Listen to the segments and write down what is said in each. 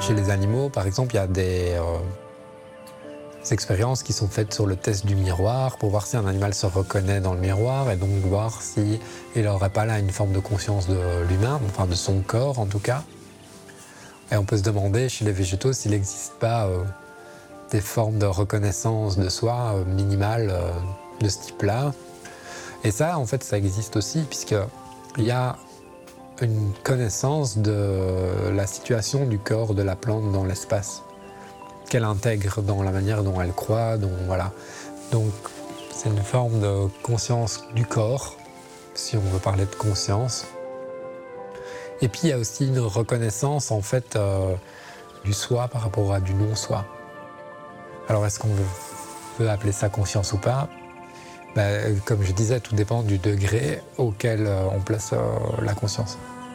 Chez les animaux, par exemple, il y a des expériences qui sont faites sur le test du miroir pour voir si un animal se reconnaît dans le miroir et donc voir s'il n'aurait pas là une forme de conscience de l'humain, enfin de son corps en tout cas. Et on peut se demander chez les végétaux s'il n'existe pas des formes de reconnaissance de soi minimales de ce type-là. Et ça, en fait, ça existe aussi puisqu'il y a une connaissance de la situation du corps de la plante dans l'espace, qu'elle intègre dans la manière dont elle croît, voilà. Donc c'est une forme de conscience du corps, si on veut parler de conscience. Et puis il y a aussi une reconnaissance en fait du soi par rapport à du non-soi. Alors est-ce qu'on veut appeler ça conscience ou pas ? Comme je disais, tout dépend du degré auquel on place la conscience.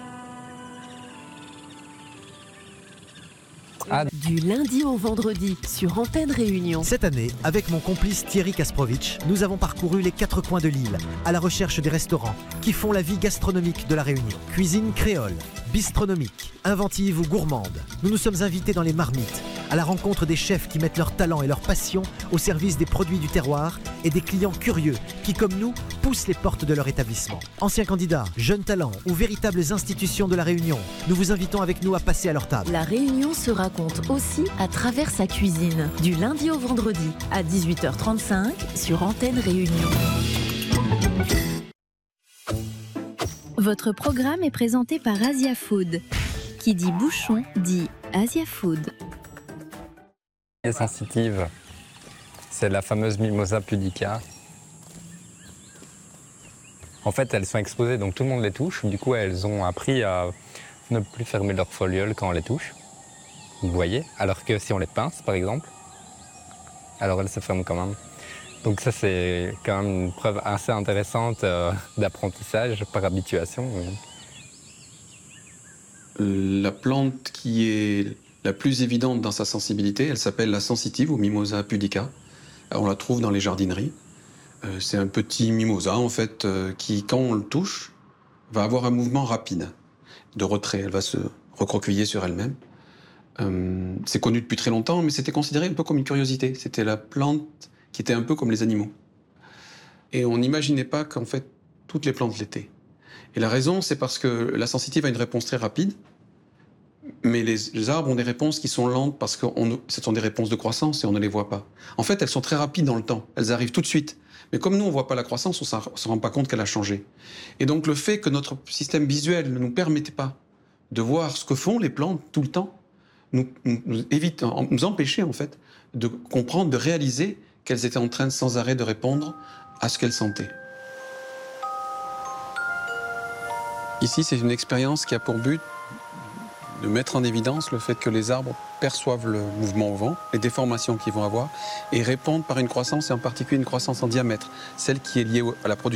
Du lundi au vendredi sur Antenne Réunion. Cette année, avec mon complice Thierry Kasprovitch, nous avons parcouru les 4 coins de l'île à la recherche des restaurants qui font la vie gastronomique de la Réunion. Cuisine créole, bistronomique, inventive ou gourmande. Nous nous sommes invités dans les marmites, à la rencontre des chefs qui mettent leur talent et leur passion au service des produits du terroir et des clients curieux qui, comme nous, poussent les portes de leur établissement. Anciens candidats, jeunes talents ou véritables institutions de la Réunion, nous vous invitons avec nous à passer à leur table. La Réunion se raconte aussi à travers sa cuisine. Du lundi au vendredi à 18h35 sur Antenne Réunion. Votre programme est présenté par Asia Food. Qui dit bouchon dit Asia Food. Sensitive, c'est la fameuse Mimosa pudica. En fait, elles sont exposées, donc tout le monde les touche. Du coup, elles ont appris à ne plus fermer leurs folioles quand on les touche. Vous voyez, alors que si on les pince, par exemple, alors elles se ferment quand même. Donc ça, c'est quand même une preuve assez intéressante d'apprentissage par habituation. La plante qui est la plus évidente dans sa sensibilité, elle s'appelle la sensitive ou Mimosa pudica. On la trouve dans les jardineries. C'est un petit mimosa, en fait, qui, quand on le touche, va avoir un mouvement rapide de retrait. Elle va se recroqueviller sur elle-même. C'est connu depuis très longtemps, mais c'était considéré un peu comme une curiosité. C'était la plante qui était un peu comme les animaux. Et on n'imaginait pas qu'en fait, toutes les plantes l'étaient. Et la raison, c'est parce que la sensitive a une réponse très rapide, mais les arbres ont des réponses qui sont lentes parce que ce sont des réponses de croissance et on ne les voit pas. En fait, elles sont très rapides dans le temps. Elles arrivent tout de suite. Mais comme nous, on ne voit pas la croissance, on ne se rend pas compte qu'elle a changé. Et donc, le fait que notre système visuel ne nous permettait pas de voir ce que font les plantes tout le temps, nous empêchait, en fait, de comprendre, de réaliser qu'elles étaient en train sans arrêt de répondre à ce qu'elles sentaient. Ici, c'est une expérience qui a pour but de mettre en évidence le fait que les arbres perçoivent le mouvement au vent, les déformations qu'ils vont avoir, et répondent par une croissance, et en particulier une croissance en diamètre, celle qui est liée à la production